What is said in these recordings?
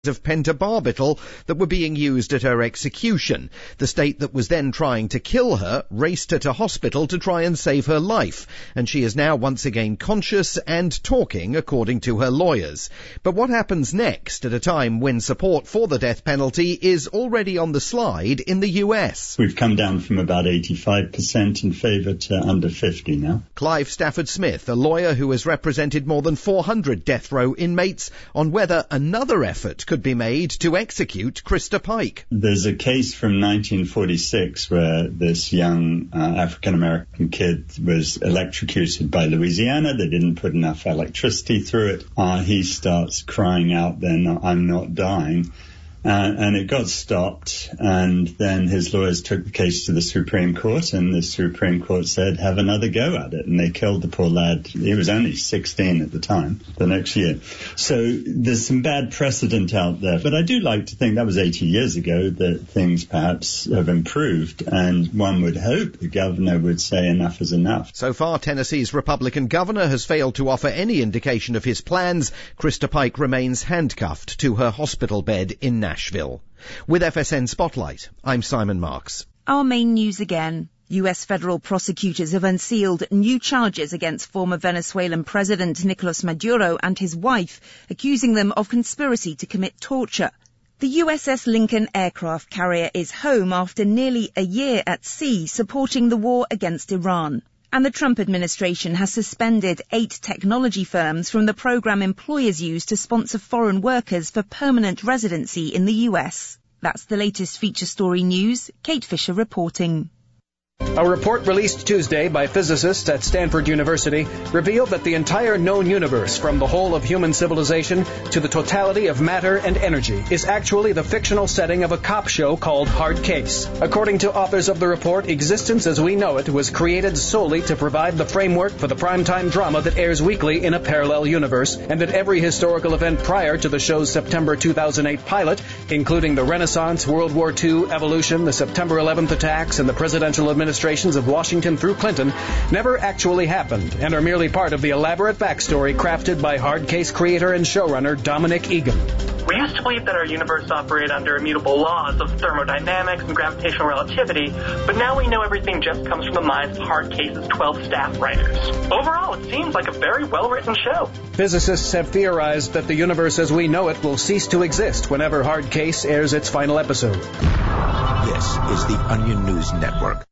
of pentobarbital that were being used at her execution. The state that was then trying to kill her raced her to hospital to try and save her life, and she is now once again conscious and talking, according to her lawyers. But what happens next at a time when support for the death penalty is already on the slide in the US? We've come down from about 85% in favour to under 50 now. Clive Stafford Smith, a lawyer who has represented more than 400 death row inmates, on whether another effort could be made to execute Krista Pike. There's a case from 1946 where this young African-American kid was electrocuted by Louisiana. They didn't put enough electricity through it. He starts crying out then, "I'm not dying." And it got stopped, and then his lawyers took the case to the Supreme Court, and the Supreme Court said, have another go at it. And they killed the poor lad. He was only 16 at the time, the next year. So there's some bad precedent out there. But I do like to think that was 80 years ago, that things perhaps have improved, and one would hope the governor would say enough is enough. So far, Tennessee's Republican governor has failed to offer any indication of his plans. Krista Pike remains handcuffed to her hospital bed in Nashville. With FSN Spotlight, I'm Simon Marks. Our main news again. US federal prosecutors have unsealed new charges against former Venezuelan President Nicolas Maduro and his wife, accusing them of conspiracy to commit torture. The USS Lincoln aircraft carrier is home after nearly a year at sea supporting the war against Iran. And the Trump administration has suspended 8 technology firms from the program employers use to sponsor foreign workers for permanent residency in the US. That's the latest feature story news. Kate Fisher reporting. A report released Tuesday by physicists at Stanford University revealed that the entire known universe, from the whole of human civilization to the totality of matter and energy, is actually the fictional setting of a cop show called Hard Case. According to authors of the report, existence as we know it was created solely to provide the framework for the primetime drama that airs weekly in a parallel universe, and that every historical event prior to the show's September 2008 pilot, including the Renaissance, World War II, evolution, the September 11th attacks, and the presidential administrations of Washington through Clinton, never actually happened and are merely part of the elaborate backstory crafted by Hard Case creator and showrunner Dominic Egan. We used to believe that our universe operated under immutable laws of thermodynamics and gravitational relativity, but now we know everything just comes from the minds of Hard Case's 12 staff writers. Overall, it seems like a very well-written show. Physicists have theorized that the universe as we know it will cease to exist whenever Hard Case airs its final episode. This is the Onion News Network.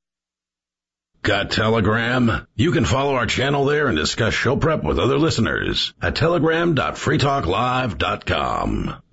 Got Telegram? You can follow our channel there and discuss show prep with other listeners at telegram.freetalklive.com.